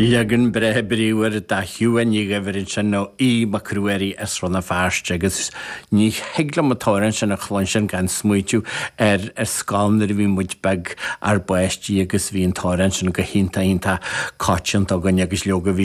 Iagan brethe bríomhar da hiúin í gabhrin sin nó í macrúirí ronna fearste agus ní heagla matóran sin a chláin sin gan smuitiú scáilnar bhí muid beg ar baistí agus bhí an tóran sin go hinnta cáitiant a gan agus leoga bhí